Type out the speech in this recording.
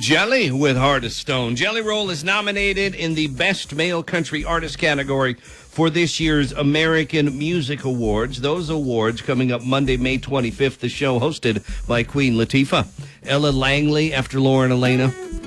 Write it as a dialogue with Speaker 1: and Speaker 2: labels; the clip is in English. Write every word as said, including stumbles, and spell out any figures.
Speaker 1: Jelly with Heart of Stone. Jelly Roll is nominated in the Best Male Country Artist category for this year's American Music Awards. Those awards coming up Monday, May twenty-fifth. The show hosted by Queen Latifah. Ella Langley after Lauren Elena.